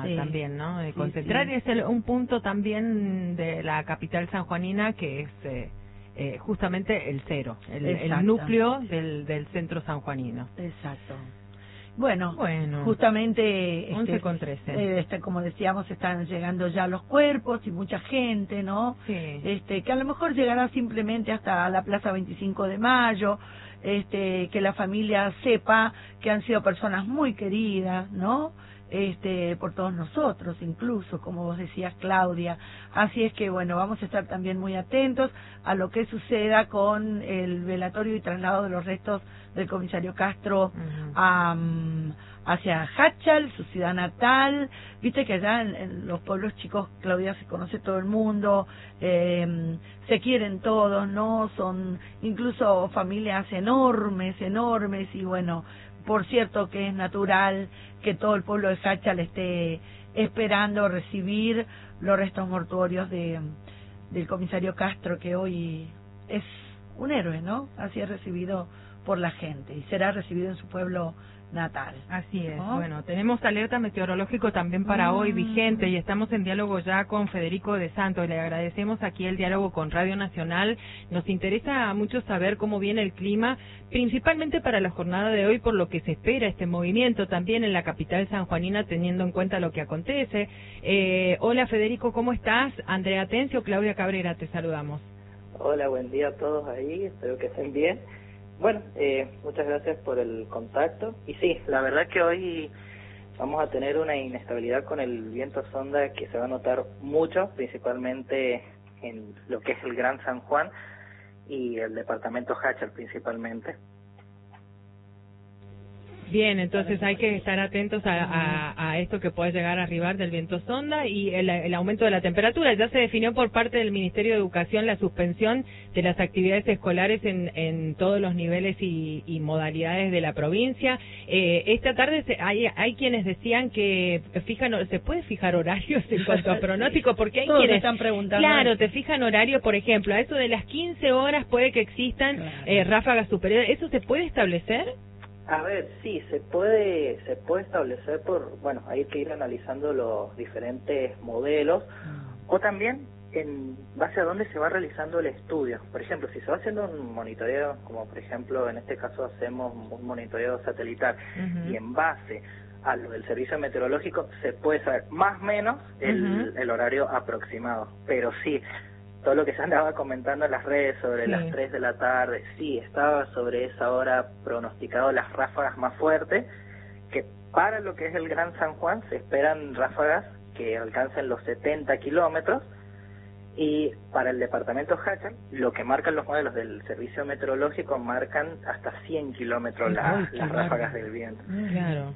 sí, también, ¿no? De sí, concentrar, sí. y es un punto también de la capital sanjuanina que es justamente el cero, el núcleo del centro sanjuanino. Exacto. Bueno, Bueno, justamente 11:13. como decíamos, están llegando ya los cuerpos y mucha gente, ¿no? Sí. Que a lo mejor llegará simplemente hasta la Plaza 25 de Mayo, que la familia sepa que han sido personas muy queridas, ¿no? Por todos nosotros, incluso, como vos decías, Claudia. Así es que, bueno, vamos a estar también muy atentos a lo que suceda con el velatorio y traslado de los restos del comisario Castro hacia Háchal, su ciudad natal. Viste que allá en los pueblos chicos, Claudia, se conoce todo el mundo, se quieren todos, ¿no? Son incluso familias enormes, y bueno, por cierto que es natural que todo el pueblo de Háchal esté esperando recibir los restos mortuorios del comisario Castro, que hoy es un héroe, ¿no? Así es recibido por la gente y será recibido en su pueblo natal. Así es. ¿No? Bueno, tenemos alerta meteorológico también para hoy vigente y estamos en diálogo ya con Federico de Santos. Le agradecemos aquí el diálogo con Radio Nacional. Nos interesa mucho saber cómo viene el clima, principalmente para la jornada de hoy, por lo que se espera este movimiento también en la capital sanjuanina, teniendo en cuenta lo que acontece. Hola Federico, ¿cómo estás? Andrea Atencio, Claudia Cabrera, te saludamos. Hola, buen día a todos ahí, espero que estén bien. Bueno, muchas gracias por el contacto. Y sí, la verdad que hoy vamos a tener una inestabilidad con el viento sonda que se va a notar mucho, principalmente en lo que es el Gran San Juan y el departamento Háchal principalmente. Bien, entonces hay que estar atentos a esto que puede llegar a arribar del viento sonda y el aumento de la temperatura. Ya se definió por parte del Ministerio de Educación la suspensión de las actividades escolares en todos los niveles y modalidades de la provincia. Esta tarde hay quienes decían que se puede fijar horarios en cuanto a pronóstico, porque hay todos quienes están preguntando. Claro, te fijan horario, por ejemplo, a eso de las 15 horas puede que existan ráfagas superiores. ¿Eso se puede establecer? A ver, sí, se puede establecer bueno, hay que ir analizando los diferentes modelos, o también en base a dónde se va realizando el estudio. Por ejemplo, si se va haciendo un monitoreo, como por ejemplo en este caso hacemos un monitoreo satelital, y en base a lo del servicio meteorológico se puede saber más o menos el horario aproximado, pero sí, todo lo que se andaba comentando en las redes sobre las 3 de la tarde, sí, estaba sobre esa hora pronosticado las ráfagas más fuertes, que para lo que es el Gran San Juan se esperan ráfagas que alcancen los 70 kilómetros, y para el departamento Háchal, lo que marcan los modelos del servicio meteorológico, marcan hasta 100 kilómetros las ráfagas del viento. Claro.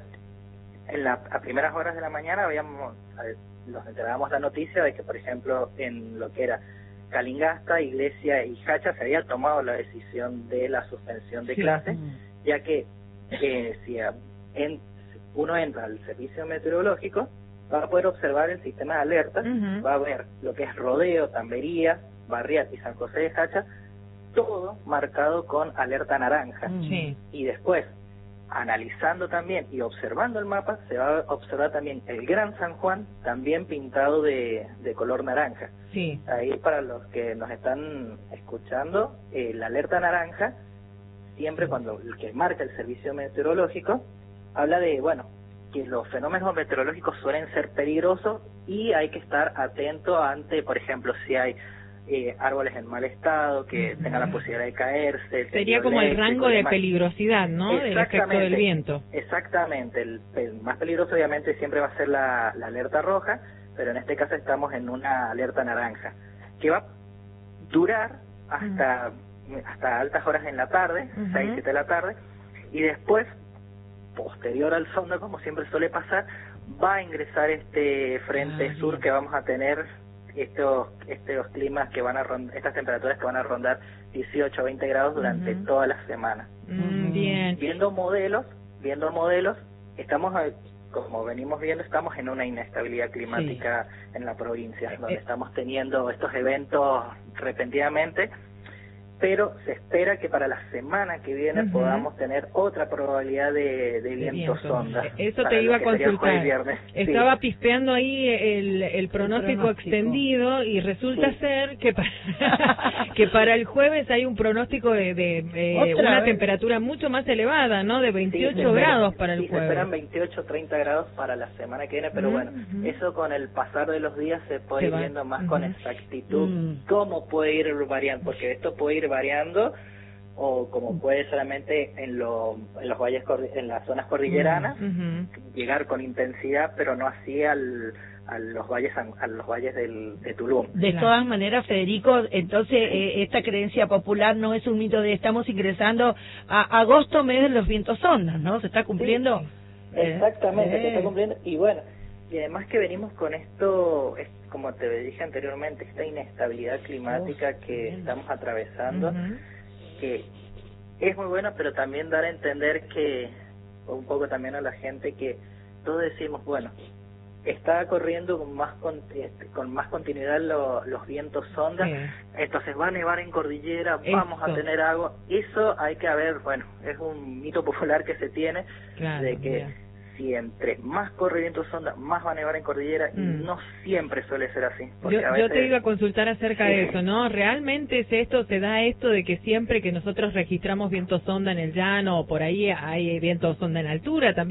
A primeras horas de la mañana nos enterábamos la noticia de que, por ejemplo, en lo que era Calingasta, Iglesia y Háchal se había tomado la decisión de la suspensión de clases, ya que si uno entra al servicio meteorológico, va a poder observar el sistema de alertas, va a ver lo que es Rodeo, Tambería, Barriat y San José de Háchal, todo marcado con alerta naranja. Y después, analizando también y observando el mapa, se va a observar también el Gran San Juan, también pintado de color naranja. Ahí, para los que nos están escuchando, la alerta naranja, siempre cuando el que marca el servicio meteorológico, habla de, que los fenómenos meteorológicos suelen ser peligrosos y hay que estar atento ante, por ejemplo, si hay árboles en mal estado, que tengan la posibilidad de caerse. Sería como el rango de peligrosidad, ¿no? Del efecto del viento. Exactamente. El más peligroso obviamente siempre va a ser la alerta roja, pero en este caso estamos en una alerta naranja, que va a durar hasta altas horas en la tarde, 6, 7 de la tarde, y después, posterior al sonda, como siempre suele pasar, va a ingresar este frente sur que vamos a tener estos climas que van a estas temperaturas que van a rondar 18 o 20 grados durante toda la semana. Bien. Viendo modelos, estamos, como venimos viendo, estamos en una inestabilidad climática en la provincia, donde estamos teniendo estos eventos repentinamente, pero se espera que para la semana que viene podamos tener otra probabilidad de viento sonda. Eso te iba a consultar. Estaba sí. Pispeando ahí el pronóstico extendido y resulta ser que que para el jueves hay un pronóstico de una temperatura mucho más elevada, ¿no? De 28 grados para el jueves. Se esperan 28, 30 grados para la semana que viene, pero bueno, eso con el pasar de los días se puede ir viendo más con exactitud cómo puede ir variando, porque esto puede ir variando o como puede solamente en los valles, en las zonas cordilleranas llegar con intensidad, pero no así a los valles de Tulum. De todas maneras, Federico, entonces esta creencia popular no es un mito de estamos ingresando a agosto, mes de los vientos sondas, ¿no? Se está cumpliendo. Sí, exactamente, se está cumpliendo. Y bueno, y además que venimos con esto, como te dije anteriormente, esta inestabilidad climática que estamos atravesando, que es muy buena, pero también dar a entender que, un poco también a la gente, que todos decimos, bueno, está corriendo con más continuidad los vientos sonda, entonces va a nevar en cordillera, vamos a tener agua. Eso hay que ver, bueno, es un mito popular que se tiene, de que si entre más corre viento sonda, más va a nevar en cordillera, y no siempre suele ser así. Yo te iba a consultar acerca de eso, ¿no? ¿Realmente se da esto de que siempre que nosotros registramos viento sonda en el llano o por ahí hay viento sonda en altura también?